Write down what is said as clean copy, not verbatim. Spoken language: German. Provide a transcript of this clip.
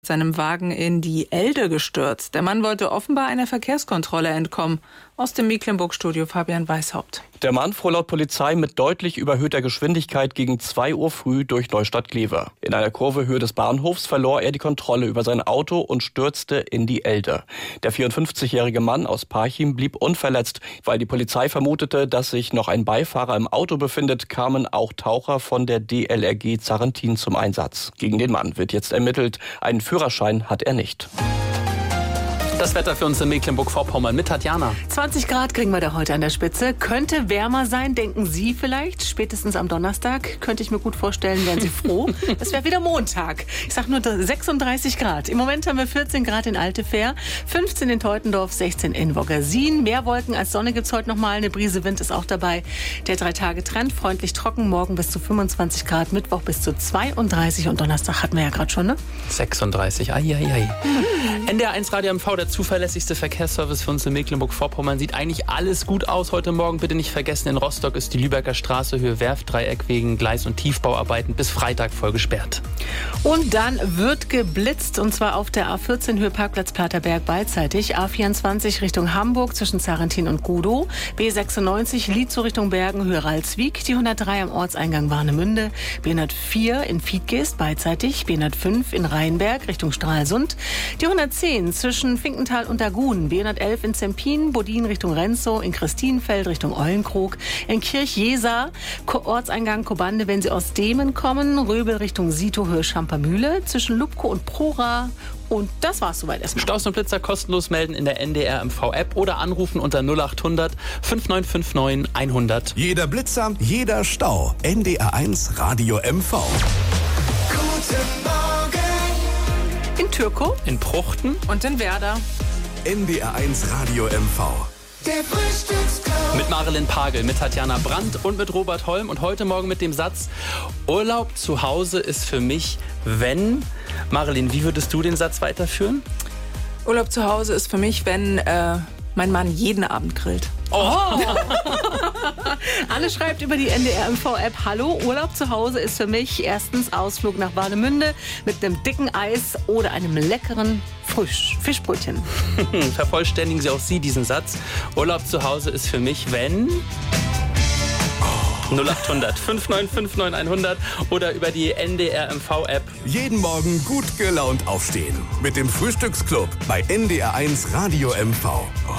seinem Wagen in die Elde gestürzt. Der Mann wollte offenbar einer Verkehrskontrolle entkommen. Aus dem Mecklenburg-Studio Fabian Weishaupt. Der Mann fuhr laut Polizei mit deutlich überhöhter Geschwindigkeit gegen 2 Uhr früh durch Neustadt-Glewe. In einer Kurve Höhe des Bahnhofs verlor er die Kontrolle über sein Auto und stürzte in die Elde. Der 54-jährige Mann aus Parchim blieb unverletzt. Weil die Polizei vermutete, dass sich noch ein Beifahrer im Auto befindet, kamen auch Taucher von der DLRG Zarrentin zum Einsatz. Gegen den Mann wird jetzt ermittelt. Einen Führerschein hat er nicht. Das Wetter für uns in Mecklenburg-Vorpommern mit Tatjana. 20 Grad kriegen wir da heute an der Spitze. Könnte wärmer sein, denken Sie vielleicht. Spätestens am Donnerstag, könnte ich mir gut vorstellen, wären Sie froh. Es wäre wieder Montag. Ich sage nur 36 Grad. Im Moment haben wir 14 Grad in Altefähr, 15 in Teutendorf, 16 in Woggersin. Mehr Wolken als Sonne gibt es heute nochmal. Eine Brise Wind ist auch dabei. Der 3-Tage-Trend, freundlich trocken. Morgen bis zu 25 Grad, Mittwoch bis zu 32 und Donnerstag hatten wir ja gerade schon, ne? 36, NDR1 Radio MV, der zuverlässigste Verkehrsservice für uns in Mecklenburg-Vorpommern. Sieht eigentlich alles gut aus heute Morgen. Bitte nicht vergessen, in Rostock ist die Lübecker Straße Höhe Werftdreieck wegen Gleis- und Tiefbauarbeiten bis Freitag voll gesperrt. Und dann wird geblitzt, und zwar auf der A14 Höhe Parkplatz Platerberg beidseitig. A24 Richtung Hamburg zwischen Zarrentin und Gudow. B96 Lietzow Richtung Bergen Höhe Ralswiek. Die 103 am Ortseingang Warnemünde. B104 in Fiedgeest beidseitig. B105 in Rheinberg Richtung Stralsund. Die 110 zwischen Finkenthal und Dagun, B111 in Zempin, Bodin Richtung Renzow, in Christinenfeld Richtung Eulenkrog, in Kirch-Jeser, Ortseingang Kobande, wenn Sie aus Demen kommen, Röbel Richtung Sito, Höhe Schampermühle, zwischen Lubko und Prora. Und das war's soweit erstmal. Staus und Blitzer kostenlos melden in der NDR MV-App oder anrufen unter 0800 5959 100. Jeder Blitzer, jeder Stau. NDR1 Radio MV. Guten Morgen. In Türkow, In Pruchten Und in Werder. NDR1 Radio MV. Der Frühstücksclub. mit Marilyn Pagel, mit Tatjana Brandt und mit Robert Holm. Und heute Morgen mit dem Satz, Urlaub zu Hause ist für mich, wenn... Marilyn, wie würdest du den Satz weiterführen? Urlaub zu Hause ist für mich, wenn mein Mann jeden Abend grillt. Anne schreibt über die NDR-MV-App, hallo, Urlaub zu Hause ist für mich erstens Ausflug nach Warnemünde mit einem dicken Eis oder einem leckeren Fischbrötchen. Vervollständigen Sie auch Sie diesen Satz. Urlaub zu Hause ist für mich, wenn... 0800 5959 100 oder über die NDR-MV-App. Jeden Morgen gut gelaunt aufstehen. Mit dem Frühstücksclub bei NDR1 Radio MV.